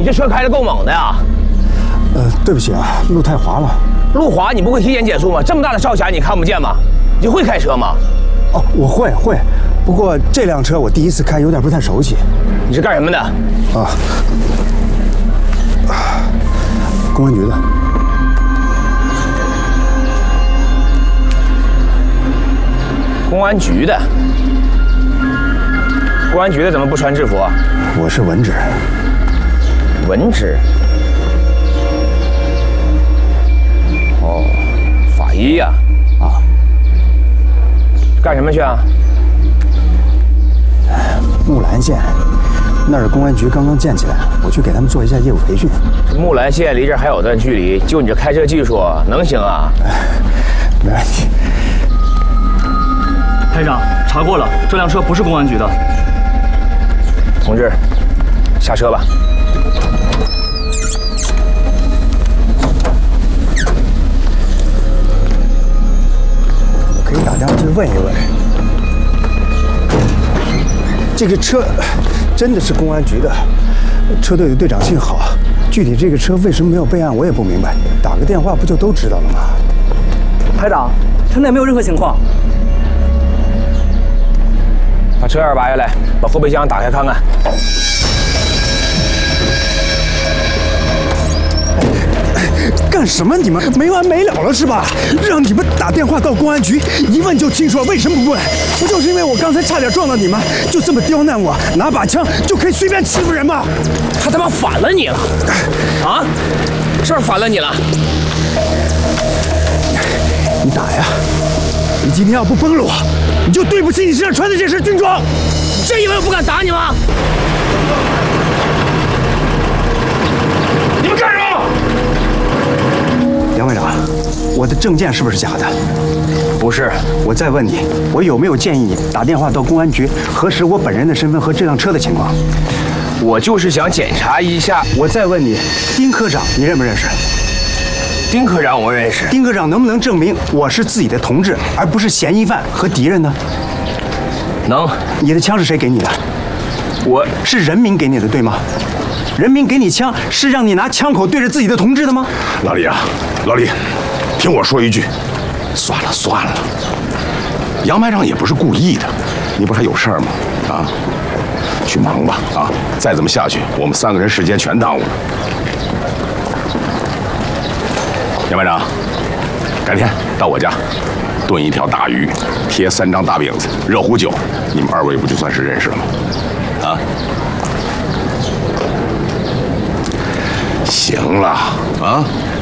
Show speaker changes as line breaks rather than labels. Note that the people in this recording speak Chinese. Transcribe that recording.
这车开得够猛的呀！
对不起啊，路太滑了。
路滑你不会提前减速吗？这么大的少侠你看不见吗？你会开车吗？
哦，我会，不过这辆车我第一次开，有点不太熟悉。
你是干什么的？
公安局的。
公安局的。公安局的怎么不穿制服啊？
我是文职。
文职。哦，法医呀。干什么去啊？
木兰县那儿公安局刚刚建起来，我去给他们做一下业务培训。
木兰县离这还有段距离，就你这开车技术能行啊？
没问题。
排长，查过了，这辆车不是公安局的。
同志，下车吧。
可以打电话去问一问，这个车真的是公安局的，车队的队长姓郝，具体这个车为什么没有备案，我也不明白。打个电话不就都知道了吗？
排长，车内没有任何情况。
把车2拔下来，把后备箱打开看看。
干什么？你们没完没了了是吧？让你们打电话到公安局，一问就清楚了，为什么不问？不就是因为我刚才差点撞到你们，就这么刁难我，拿把枪就可以随便欺负人吗？
他他妈反了你了！啊？是不是反了你了？
你打呀！你今天要不崩了我，你就对不起你身上穿的这身军装。
你真以为我不敢打你吗？你们干什么？
杨队长，我的证件是不是假的？
不是。
我再问你，我有没有建议你打电话到公安局核实我本人的身份和这辆车的情况？
我就是想检查一下。
我再问你，丁科长你认不认识？
丁科长我认识。
丁科长能不能证明我是自己的同志，而不是嫌疑犯和敌人呢？
能。
你的枪是谁给你的？
我
是人民给你的，对吗？人民给你枪，是让你拿枪口对着自己的同志的吗？
老李啊，老李，听我说一句，算了，杨排长也不是故意的，你不是还有事儿吗？啊，去忙吧啊！再这么下去，我们3个人时间全耽误了。杨排长，改天到我家炖一条大鱼，贴3张大饼子，热壶酒，你们2位不就算是认识了吗？啊？行了啊！